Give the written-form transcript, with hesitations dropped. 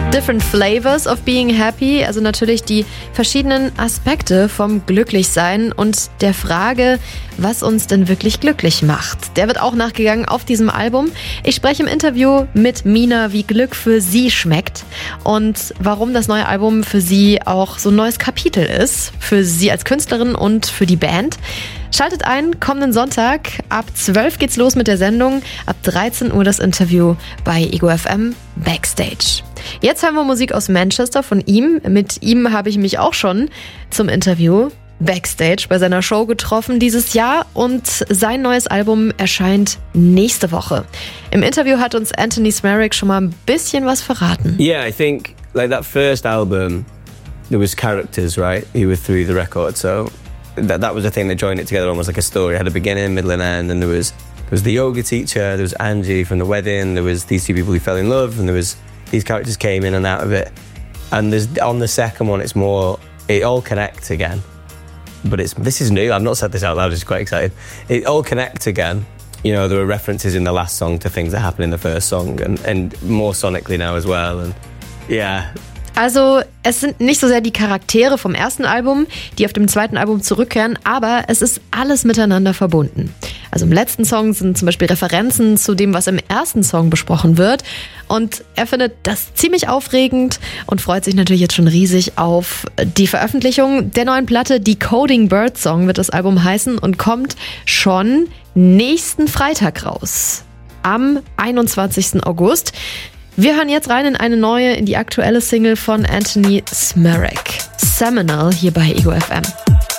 Different flavors of being happy, also natürlich die verschiedenen Aspekte vom Glücklichsein und der Frage, was uns denn wirklich glücklich macht. Der wird auch nachgegangen auf diesem Album. Ich spreche im Interview mit Mina, wie Glück für sie schmeckt und warum das neue Album für sie auch so ein neues Kapitel ist, für sie als Künstlerin und für die Band. Schaltet ein, kommenden Sonntag. Ab 12 geht's los mit der Sendung. Ab 13 Uhr das Interview bei Ego FM Backstage. Jetzt hören wir Musik aus Manchester von ihm. Mit ihm habe ich mich auch schon zum Interview Backstage bei seiner Show getroffen dieses Jahr und sein neues Album erscheint nächste Woche. Im Interview hat uns Anthony Smerrick schon mal ein bisschen was verraten. Yeah, I think like that first album, there was characters, right? You were through the record, so that was the thing that joined it together, almost like a story. It had a beginning, middle and end, and there was the yoga teacher, there was Angie from the wedding, there was these two people who fell in love, and there was these characters came in and out of it. And on the second one, it's more, it all connects again. But this is new, I've not said this out loud, it's quite excited. It all connects again. You know, there were references in the last song to things that happened in the first song, and more sonically now as well. And yeah. Also es sind nicht so sehr die Charaktere vom ersten Album, die auf dem zweiten Album zurückkehren, aber es ist alles miteinander verbunden. Also im letzten Song sind zum Beispiel Referenzen zu dem, was im ersten Song besprochen wird. Und er findet das ziemlich aufregend und freut sich natürlich jetzt schon riesig auf die Veröffentlichung der neuen Platte. Decoding Bird Song wird das Album heißen und kommt schon nächsten Freitag raus, am 21. August. Wir hören jetzt rein in die aktuelle Single von Anthony Smerrick. Seminal hier bei Ego FM.